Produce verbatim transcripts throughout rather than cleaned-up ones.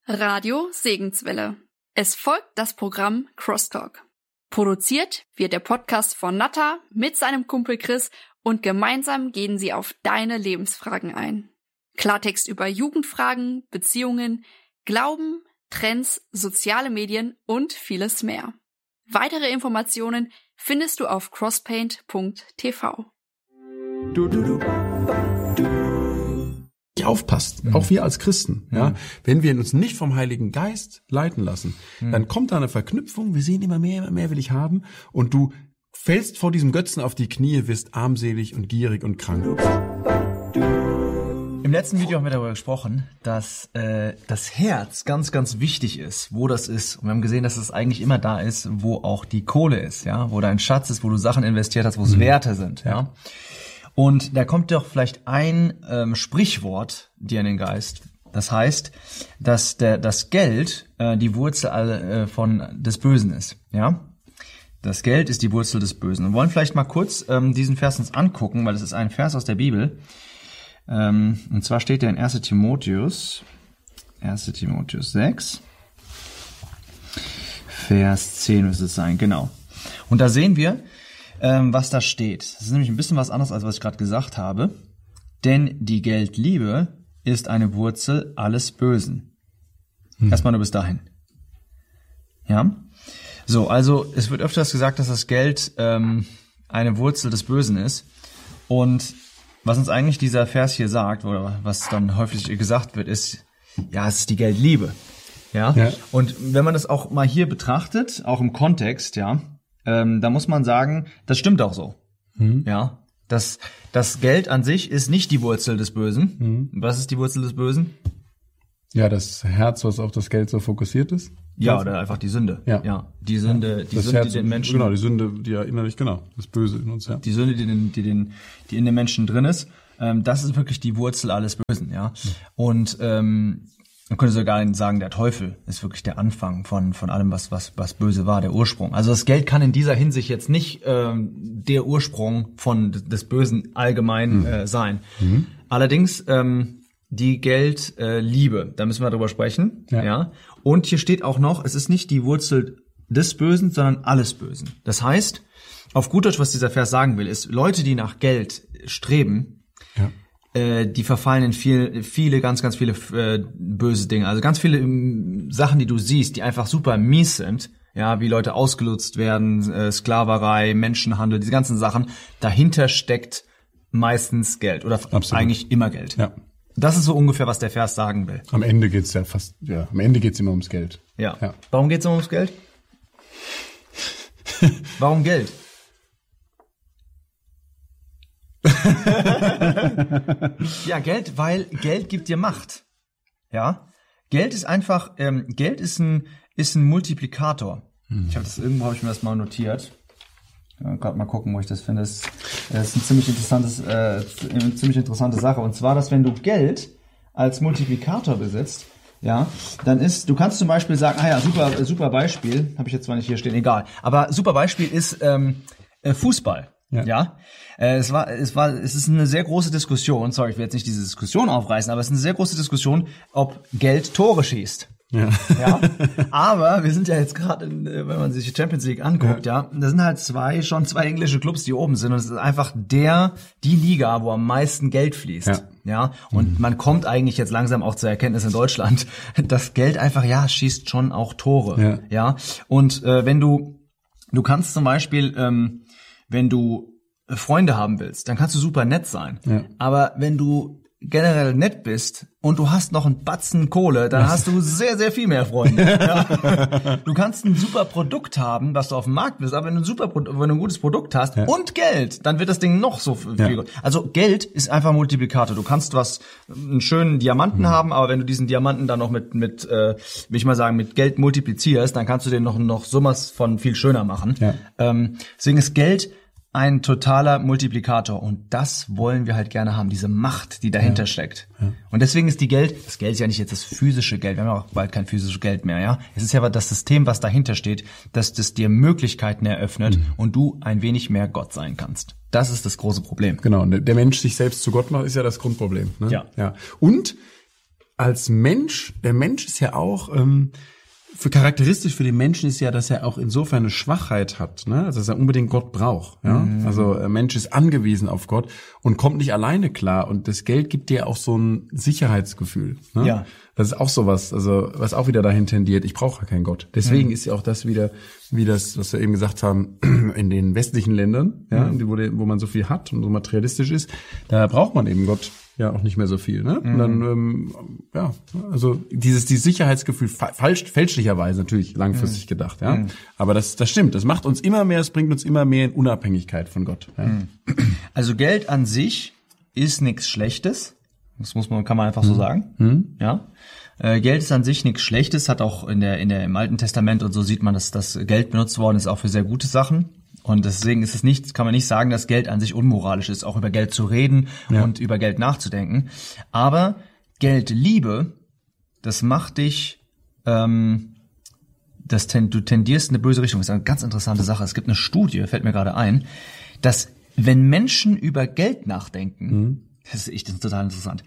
Radio Segenswelle. Es folgt das Programm Crosstalk. Produziert wird der Podcast von Natta mit seinem Kumpel Chris und gemeinsam gehen sie auf deine Lebensfragen ein. Klartext über Jugendfragen, Beziehungen, Glauben, Trends, soziale Medien und vieles mehr. Weitere Informationen findest du auf crosspaint punkt t v. Du, du, du, du. Aufpasst, mhm. auch wir als Christen, ja, mhm. wenn wir uns nicht vom Heiligen Geist leiten lassen, mhm. dann kommt da eine Verknüpfung, wir sehen immer mehr, immer mehr will ich haben und du fällst vor diesem Götzen auf die Knie, wirst armselig und gierig und krank. Im letzten Video haben wir darüber gesprochen, dass äh, das Herz ganz, ganz wichtig ist, wo das ist. Und wir haben gesehen, dass es eigentlich immer da ist, wo auch die Kohle ist, ja, wo dein Schatz ist, wo du Sachen investiert hast, wo es mhm. Werte sind, ja. Und da kommt doch vielleicht ein ähm, Sprichwort dir in den Geist. Das heißt, dass der das Geld äh, die Wurzel äh, von des Bösen ist. Ja, das Geld ist die Wurzel des Bösen. Wir wollen vielleicht mal kurz ähm, diesen Vers uns angucken, weil es ist ein Vers aus der Bibel. Ähm, und zwar steht er in erster Timotheus, erster Timotheus sechs, Vers zehn müsste es sein, genau. Und da sehen wir, Ähm, was da steht. Das ist nämlich ein bisschen was anderes, als was ich gerade gesagt habe. Denn die Geldliebe ist eine Wurzel alles Bösen. Hm. Erstmal nur bis dahin. Ja? So, also es wird öfters gesagt, dass das Geld ähm, eine Wurzel des Bösen ist. Und was uns eigentlich dieser Vers hier sagt, oder was dann häufig gesagt wird, ist, ja, es ist die Geldliebe. Ja? Ja. Und wenn man das auch mal hier betrachtet, auch im Kontext, ja, Ähm, da muss man sagen, das stimmt auch so. Mhm. Ja, das, das Geld an sich ist nicht die Wurzel des Bösen. Mhm. Was ist die Wurzel des Bösen? Ja, das Herz, was auf das Geld so fokussiert ist. Ja, oder einfach die Sünde. Ja, ja die Sünde, ja. die das Sünde, Herz, die den Menschen. Genau, die Sünde, die ja innerlich, genau, das Böse in uns, ja. Die Sünde, die den, die den, die in den Menschen drin ist. Ähm, das ist wirklich die Wurzel alles Bösen, ja. Mhm. Und ähm, man könnte sogar sagen, der Teufel ist wirklich der Anfang von von allem, was was was böse war, der Ursprung. Also das Geld kann in dieser Hinsicht jetzt nicht ähm, der Ursprung von des Bösen allgemein mhm. äh, sein. Mhm. Allerdings ähm, die Geldliebe, äh, da müssen wir drüber sprechen. Ja. ja. Und hier steht auch noch, es ist nicht die Wurzel des Bösen, sondern alles Bösen. Das heißt, auf gut Deutsch, was dieser Vers sagen will, ist, Leute, die nach Geld streben, ja. die verfallen in viel, viele, ganz, ganz viele äh, böse Dinge. Also ganz viele ähm, Sachen, die du siehst, die einfach super mies sind. Ja, wie Leute ausgenutzt werden, äh, Sklaverei, Menschenhandel, diese ganzen Sachen. Dahinter steckt meistens Geld oder Absolut. eigentlich immer Geld. Ja. Das ist so ungefähr, was der Vers sagen will. Am Ende geht's ja fast, ja, am Ende geht's immer ums Geld. Ja. ja. Warum geht's immer ums Geld? Warum Geld? Ja, Geld, weil Geld gibt dir Macht. Ja, Geld ist einfach, ähm, Geld ist ein ist ein Multiplikator. Hm. Ich habe das irgendwo habe ich mir das mal notiert. Ja, gerade mal gucken, wo ich das finde. Das, das ist ein ziemlich interessantes, äh, eine ziemlich interessante Sache. Und zwar, dass wenn du Geld als Multiplikator besitzt, ja, dann ist, du kannst zum Beispiel sagen, ah ja, super, super Beispiel, habe ich jetzt zwar nicht hier stehen, egal. Aber super Beispiel ist ähm, Fußball. Ja, ja? Äh, es war, es war, es ist eine sehr große Diskussion. Sorry, ich will jetzt nicht diese Diskussion aufreißen, aber es ist eine sehr große Diskussion, ob Geld Tore schießt. Ja. ja. Aber wir sind ja jetzt gerade, wenn man sich die Champions League anguckt, ja, ja da sind halt zwei, schon zwei englische Clubs, die oben sind. Und es ist einfach der, die Liga, wo am meisten Geld fließt. Ja. ja? Und mhm. man kommt eigentlich jetzt langsam auch zur Erkenntnis in Deutschland, dass Geld einfach, ja, schießt schon auch Tore. Ja. ja? Und äh, wenn du, du kannst zum Beispiel, ähm, wenn du Freunde haben willst, dann kannst du super nett sein. Ja. Aber wenn du generell nett bist und du hast noch einen Batzen Kohle, dann hast du sehr, sehr viel mehr Freunde. Ja. Du kannst ein super Produkt haben, was du auf dem Markt bist, aber wenn du ein super, wenn du ein gutes Produkt hast ja. und Geld, dann wird das Ding noch so viel. Ja. Also Geld ist einfach ein Multiplikator. Du kannst was, einen schönen Diamanten mhm. haben, aber wenn du diesen Diamanten dann noch mit, mit, äh, will ich mal sagen, mit Geld multiplizierst, dann kannst du den noch, noch sowas von viel schöner machen. Ja. Ähm, deswegen ist Geld ein totaler Multiplikator und das wollen wir halt gerne haben, diese Macht, die dahinter ja. steckt. Ja. Und deswegen ist die Geld, das Geld ist ja nicht jetzt das physische Geld, wir haben ja auch bald kein physisches Geld mehr, ja. Es ist ja das System, was dahinter steht, dass das dir Möglichkeiten eröffnet mhm. und du ein wenig mehr Gott sein kannst. Das ist das große Problem. Genau, und der Mensch sich selbst zu Gott macht, ist ja das Grundproblem. Ne? Ja. ja. Und als Mensch, der Mensch ist ja auch, ähm, für charakteristisch für den Menschen ist ja, dass er auch insofern eine Schwachheit hat, ne? Also dass er unbedingt Gott braucht. Ja? Mhm. Also der Mensch ist angewiesen auf Gott und kommt nicht alleine klar. Und das Geld gibt dir auch so ein Sicherheitsgefühl. Ne? Ja. Das ist auch sowas, also was auch wieder dahin tendiert. Ich brauche ja keinen Gott. Deswegen mhm. ist ja auch das wieder, wie das, was wir eben gesagt haben, in den westlichen Ländern, ja, mhm. wo, wo man so viel hat und so materialistisch ist, da braucht man eben Gott. Ja, auch nicht mehr so viel, ne? Mhm. Und dann, ähm, ja, also dieses, dieses Sicherheitsgefühl, falsch, fälschlicherweise natürlich langfristig mhm. gedacht, ja. Mhm. Aber das, das stimmt. Das macht uns immer mehr, es bringt uns immer mehr in Unabhängigkeit von Gott. Ja? Mhm. Also Geld an sich ist nichts Schlechtes. Das muss man, kann man einfach so sagen. Mhm. Ja. Äh, Geld ist an sich nichts Schlechtes, hat auch in der, in der, im Alten Testament und so sieht man, dass das Geld benutzt worden ist auch für sehr gute Sachen. Und deswegen ist es nicht, kann man nicht sagen, dass Geld an sich unmoralisch ist, auch über Geld zu reden ja. und über Geld nachzudenken. Aber Geldliebe, das macht dich, ähm, das ten, du tendierst in eine böse Richtung. Das ist eine ganz interessante Sache. Es gibt eine Studie, fällt mir gerade ein, dass wenn Menschen über Geld nachdenken, mhm. das ist echt total interessant,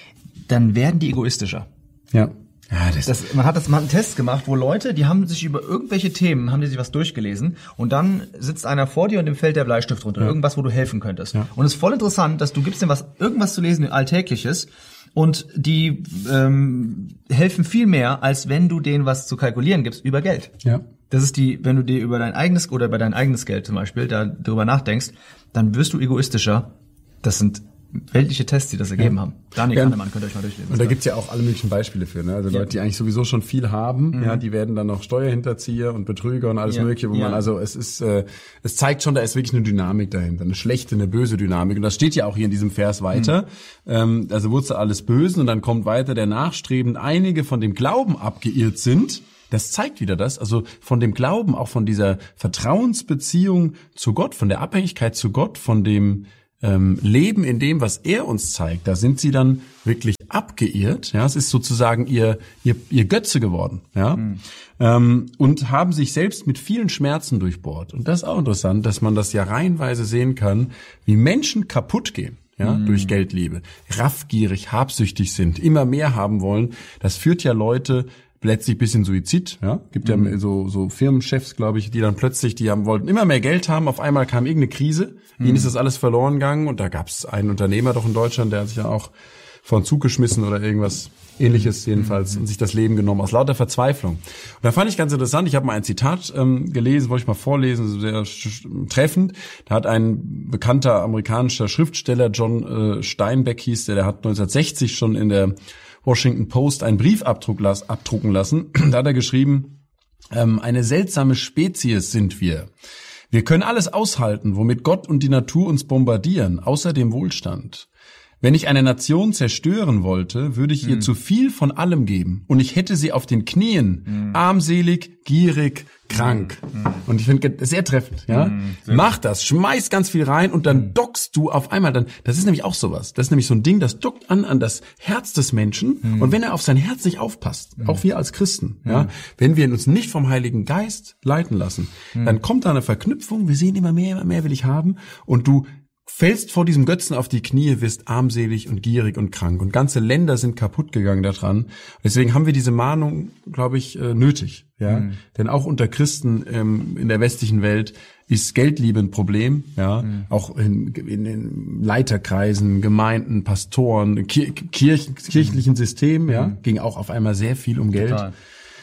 dann werden die egoistischer. Ja. Ja, das das, man hat das mal einen Test gemacht, wo Leute, die haben sich über irgendwelche Themen, haben die sich was durchgelesen und dann sitzt einer vor dir und dem fällt der Bleistift runter, ja. irgendwas, wo du helfen könntest. Ja. Und es ist voll interessant, dass du gibst dem was, irgendwas zu lesen, Alltägliches und die ähm, helfen viel mehr, als wenn du denen was zu kalkulieren gibst über Geld. Ja. Das ist die, wenn du dir über dein eigenes oder über dein eigenes Geld zum Beispiel da darüber nachdenkst, dann wirst du egoistischer. Das sind weltliche Tests, die das ergeben ja. haben. Daniel Kahnemann, könnt ihr euch mal durchlesen. Und da gibt's ja auch alle möglichen Beispiele für, ne? Also ja. Leute, die eigentlich sowieso schon viel haben, mhm. ja, die werden dann noch Steuerhinterzieher und Betrüger und alles ja. Mögliche, wo ja. man also, es ist, äh, es zeigt schon, da ist wirklich eine Dynamik dahinter, eine schlechte, eine böse Dynamik. Und das steht ja auch hier in diesem Vers weiter. Mhm. Ähm, also Wurzel alles Bösen und dann kommt weiter, der nachstrebend einige von dem Glauben abgeirrt sind. Das zeigt wieder das, also von dem Glauben, auch von dieser Vertrauensbeziehung zu Gott, von der Abhängigkeit zu Gott, von dem Ähm, Leben in dem, was er uns zeigt, da sind sie dann wirklich abgeirrt. Ja, es ist sozusagen ihr ihr, ihr Götze geworden. Ja, mhm. ähm, und haben sich selbst mit vielen Schmerzen durchbohrt. Und das ist auch interessant, dass man das ja reihenweise sehen kann, wie Menschen kaputt gehen. Ja, mhm. durch Geldliebe, raffgierig, habsüchtig sind, immer mehr haben wollen. Das führt ja Leute letztlich bis in Suizid, ja, gibt mhm. ja so so Firmenchefs, glaube ich, die dann plötzlich, die haben wollten immer mehr Geld haben, auf einmal kam irgendeine Krise, mhm. ihnen ist das alles verloren gegangen und da gab es einen Unternehmer doch in Deutschland, der hat sich ja auch vor den Zug geschmissen oder irgendwas Ähnliches jedenfalls mhm. und sich das Leben genommen aus lauter Verzweiflung. Und da fand ich ganz interessant, ich habe mal ein Zitat ähm, gelesen, wollte ich mal vorlesen, sehr treffend. Da hat ein bekannter amerikanischer Schriftsteller, John äh, Steinbeck hieß der, der hat neunzehnhundertsechzig schon in der Washington Post einen Brief las, abdrucken lassen. Da hat er geschrieben, ähm, eine seltsame Spezies sind wir. Wir können alles aushalten, womit Gott und die Natur uns bombardieren, außer dem Wohlstand. Wenn ich eine Nation zerstören wollte, würde ich ihr mm. zu viel von allem geben. Und ich hätte sie auf den Knien, mm. armselig, gierig, krank. Mm. Und ich finde sehr treffend, ja. Mm, Mach das, schmeiß ganz viel rein und dann mm. dockst du auf einmal dann, das ist nämlich auch sowas. Das ist nämlich so ein Ding, das dockt an an das Herz des Menschen. Mm. Und wenn er auf sein Herz nicht aufpasst, mm. auch wir als Christen, mm. ja, wenn wir uns nicht vom Heiligen Geist leiten lassen, mm. dann kommt da eine Verknüpfung, wir sehen immer mehr, immer mehr will ich haben und du fällst vor diesem Götzen auf die Knie, wirst armselig und gierig und krank. Und ganze Länder sind kaputt gegangen daran. Deswegen haben wir diese Mahnung, glaube ich, nötig. Ja, mhm. Denn auch unter Christen ähm, in der westlichen Welt ist Geldliebe ein Problem. Ja, mhm. auch in, in den Leiterkreisen, Gemeinden, Pastoren, Kir- Kirchen, kirchlichen mhm. Systemen. Ja, mhm. ging auch auf einmal sehr viel um Geld. Total.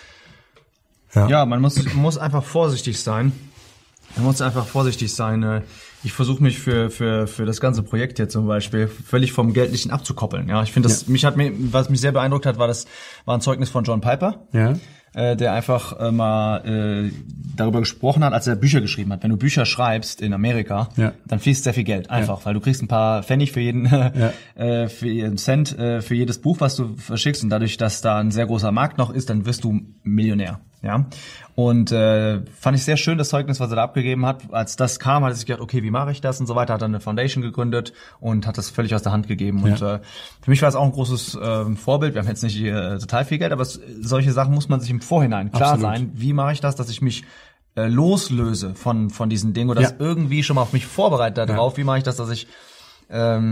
Ja. ja, man muss muss einfach vorsichtig sein. Man muss einfach vorsichtig sein. Ich versuche mich für für für das ganze Projekt hier zum Beispiel völlig vom Geldlichen abzukoppeln. Ja, ich finde das, ja. mich hat mir, was mich sehr beeindruckt hat, war das war ein Zeugnis von John Piper. Ja. Äh, der einfach äh, mal äh, darüber gesprochen hat, als er Bücher geschrieben hat. Wenn du Bücher schreibst in Amerika, ja. dann fließt sehr viel Geld. Einfach, ja. weil du kriegst ein paar Pfennig für jeden ja. äh, für jeden Cent äh, für jedes Buch, was du verschickst. Und dadurch, dass da ein sehr großer Markt noch ist, dann wirst du Millionär. Ja. Und äh, fand ich sehr schön, das Zeugnis, was er da abgegeben hat. Als das kam, hat er sich gedacht, okay, wie mache ich das und so weiter. Hat dann eine Foundation gegründet und hat das völlig aus der Hand gegeben. Ja. Und äh, für mich war es auch ein großes äh, Vorbild. Wir haben jetzt nicht äh, total viel Geld, aber es, solche Sachen muss man sich im Vorhinein klar Absolut. sein. Wie mache ich das, dass ich mich äh, loslöse von von diesen Dingen oder ja. das irgendwie schon mal auf mich vorbereite darauf. Ja. Wie mache ich das, dass ich ähm,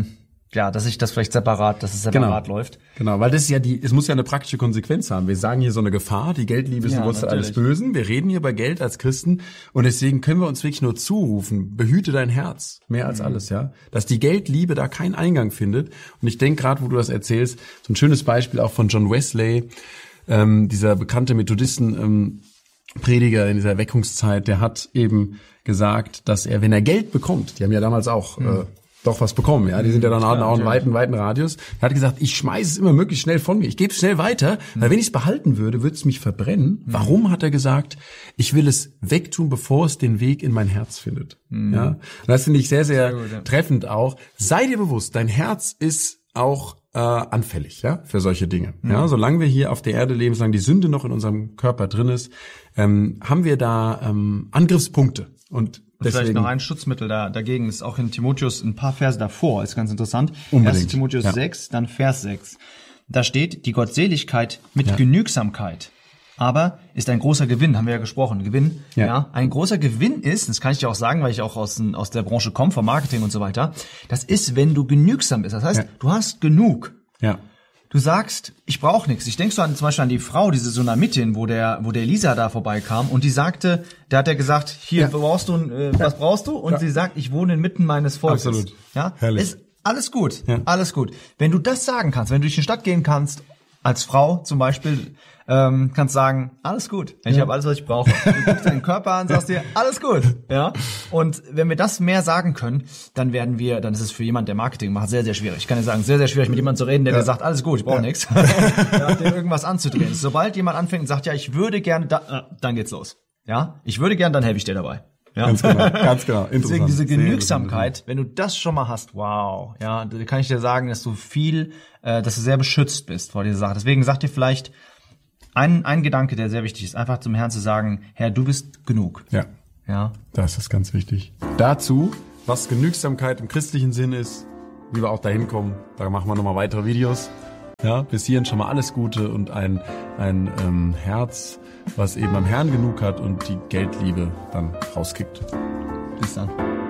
ja, dass ich das vielleicht separat, dass es separat genau. läuft. Genau, weil das ist ja die, es muss ja eine praktische Konsequenz haben. Wir sagen hier so eine Gefahr, die Geldliebe ist Ja, die Wurzel natürlich. alles Bösen. Wir reden hier über Geld als Christen und deswegen können wir uns wirklich nur zurufen, behüte dein Herz, mehr als mhm. alles, ja. Dass die Geldliebe da keinen Eingang findet. Und ich denke gerade, wo du das erzählst, so ein schönes Beispiel auch von John Wesley, ähm, dieser bekannte Methodisten, ähm, Prediger in dieser Erweckungszeit, der hat eben gesagt, dass er, wenn er Geld bekommt, die haben ja damals auch mhm. äh, doch was bekommen, ja, die sind ja dann auch einen weiten, weiten Radius. Er hat gesagt, ich schmeiße es immer möglichst schnell von mir, ich gebe es schnell weiter, mhm. weil wenn ich es behalten würde, würde es mich verbrennen. Mhm. Warum, hat er gesagt, ich will es wegtun, bevor es den Weg in mein Herz findet. Mhm. Ja, und das finde ich sehr, sehr, sehr gut, ja. treffend auch. Sei dir bewusst, dein Herz ist auch äh, anfällig, ja, für solche Dinge. Mhm. Ja, solange wir hier auf der Erde leben, solange die Sünde noch in unserem Körper drin ist, ähm, haben wir da ähm, Angriffspunkte. Und Und vielleicht noch ein Schutzmittel da, dagegen, das ist auch in Timotheus ein paar Verse davor, ist ganz interessant. Unbedingt. erster Timotheus ja. sechs, dann Vers sechs. Da steht, die Gottseligkeit mit ja. Genügsamkeit, aber ist ein großer Gewinn, haben wir ja gesprochen, Gewinn. Ja. ja. Ein großer Gewinn ist, das kann ich dir auch sagen, weil ich auch aus, aus der Branche komme, vom Marketing und so weiter, das ist, wenn du genügsam bist. Das heißt, ja. du hast genug. Ja. Du sagst, ich brauche nichts. Ich denke so an zum Beispiel an die Frau, diese Sunamitin, wo der, wo der Lisa da vorbeikam und die sagte, da hat er gesagt, hier ja. brauchst du, äh, was brauchst du? Und ja. sie sagt, ich wohne inmitten meines Volkes. Absolut. Ja, herrlich. Ist alles gut, ja. alles gut. Wenn du das sagen kannst, wenn du durch die Stadt gehen kannst, als Frau zum Beispiel, ähm, kannst sagen, alles gut. Ich ja. habe alles, was ich brauche. Du guckst deinen Körper an, sagst dir, alles gut. Ja. Und wenn wir das mehr sagen können, dann werden wir, dann ist es für jemand, der Marketing macht, sehr, sehr schwierig. Ich kann dir sagen, sehr, sehr schwierig, mit jemandem zu reden, der ja. dir sagt, alles gut, ich brauche ja. nichts. Ja, dem irgendwas anzudrehen. Sobald jemand anfängt und sagt, ja, ich würde gerne, da, dann geht's los. Ja. Ich würde gerne, dann helfe ich dir dabei. Ja. Ganz genau, ganz genau. Deswegen diese Genügsamkeit, wenn du das schon mal hast, wow, ja, da kann ich dir sagen, dass du viel, äh, dass du sehr beschützt bist vor dieser Sache. Deswegen sag dir vielleicht ein, ein Gedanke, der sehr wichtig ist, einfach zum Herrn zu sagen, Herr, du bist genug. Ja. Ja. Das ist ganz wichtig. Dazu, was Genügsamkeit im christlichen Sinn ist, wie wir auch dahin kommen, da machen wir nochmal weitere Videos. Ja, bis hierhin schon mal alles Gute und ein, ein ähm, Herz, was eben am Herrn genug hat und die Geldliebe dann rauskickt. Bis dann.